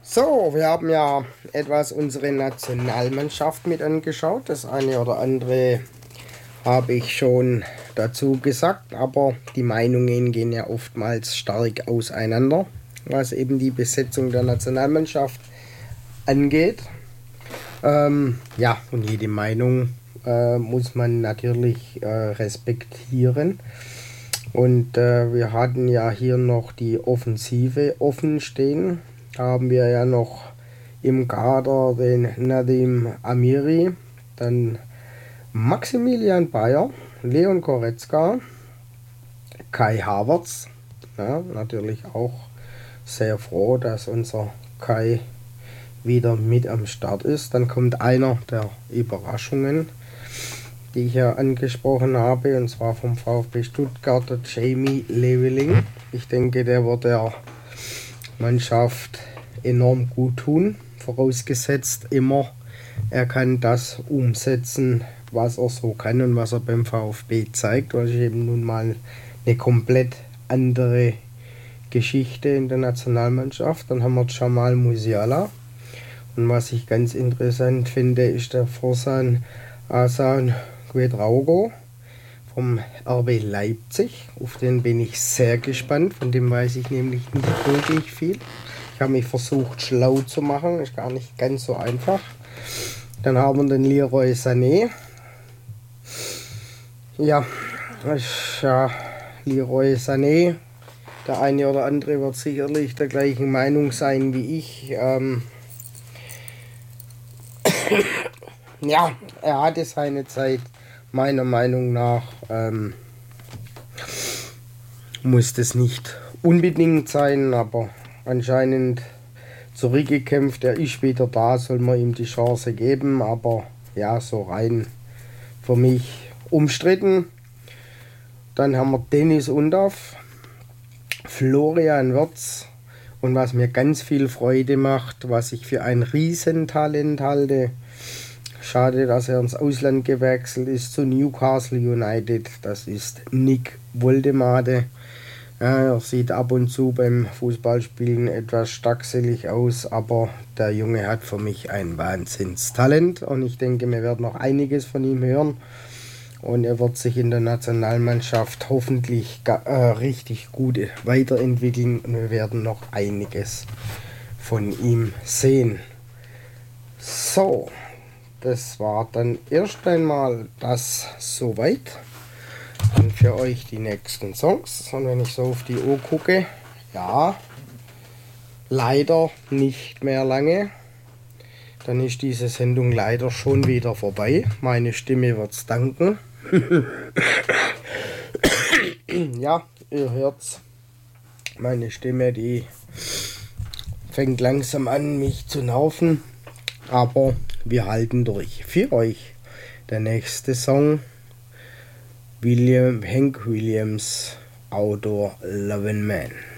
So, wir haben ja etwas unsere Nationalmannschaft mit angeschaut. Das eine oder andere habe ich schon dazu gesagt, aber die Meinungen gehen ja oftmals stark auseinander, was eben die Besetzung der Nationalmannschaft angeht. Ja, und jede Meinung muss man natürlich respektieren. Und wir hatten ja hier noch die Offensive offen stehen. Da haben wir ja noch im Kader den Nadim Amiri, dann Maximilian Bayer, Leon Goretzka, Kai Havertz. Ja, natürlich auch sehr froh, dass unser Kai wieder mit am Start ist. Dann kommt einer der Überraschungen, die ich ja angesprochen habe, und zwar vom VfB Stuttgart, der Jamie Leveling. Ich denke, der wird der Mannschaft enorm gut tun, vorausgesetzt immer, er kann das umsetzen, was er so kann und was er beim VfB zeigt, was ist eben nun mal eine komplett andere Geschichte in der Nationalmannschaft. Dann haben wir Jamal Musiala, und was ich ganz interessant finde, ist der Forsan Asan Ouedraogo vom RB Leipzig. Auf den bin ich sehr gespannt, von dem weiß ich nämlich nicht wirklich viel. Ich habe mich versucht schlau zu machen, ist gar nicht ganz so einfach. Dann haben wir den Leroy Sané. Ja, Leroy Sané. Der eine oder andere wird sicherlich der gleichen Meinung sein wie ich. Ja, er hatte seine Zeit. Meiner Meinung nach muss das nicht unbedingt sein, aber anscheinend zurückgekämpft. Er ist wieder da, soll man ihm die Chance geben, aber ja, so rein für mich umstritten. Dann haben wir Dennis Undaff, Florian Wirtz, und was mir ganz viel Freude macht, was ich für ein Riesentalent halte. Schade, dass er ins Ausland gewechselt ist zu Newcastle United. Das ist Nick Woldemade. Ja, er sieht ab und zu beim Fußballspielen etwas starkselig aus, aber der Junge hat für mich ein Wahnsinnstalent und ich denke, wir werden noch einiges von ihm hören und er wird sich in der Nationalmannschaft hoffentlich richtig gut weiterentwickeln und wir werden noch einiges von ihm sehen. So, das war dann erst einmal das soweit. Und für euch die nächsten Songs. Und wenn ich so auf die Uhr gucke, ja, leider nicht mehr lange. Dann ist diese Sendung leider schon wieder vorbei. Meine Stimme wird's danken. Ja, ihr hört's. Meine Stimme, die fängt langsam an, mich zu nerven. Aber wir halten durch. Für euch der nächste Song. Hank Williams, Outdoor Lovin' Man.